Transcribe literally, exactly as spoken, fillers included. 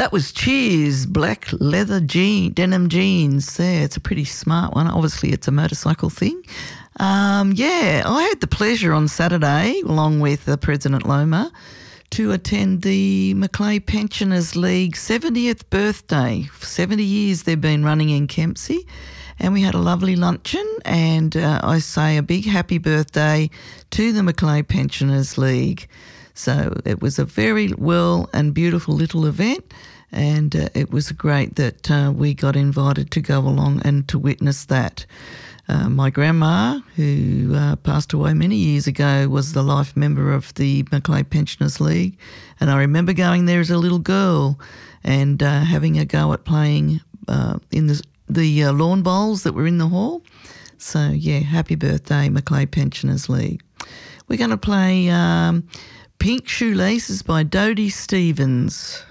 That was Cheers, black leather jean, denim jeans. There, it's a pretty smart one. Obviously, it's a motorcycle thing. Um, yeah, I had the pleasure on Saturday, along with uh, President Loma, to attend the Macleay Pensioners League seventieth birthday. seventy years they've been running in Kempsey, and we had a lovely luncheon, and uh, I say a big happy birthday to the Macleay Pensioners League. So it was a very well and beautiful little event, and uh, it was great that uh, we got invited to go along and to witness that. Uh, my grandma, who uh, passed away many years ago, was the life member of the Macleay Pensioners League, and I remember going there as a little girl and uh, having a go at playing uh, in the, the uh, lawn bowls that were in the hall. So, yeah, happy birthday, Macleay Pensioners League. We're going to play... Um, Pink Shoelaces by Dodie Stevens.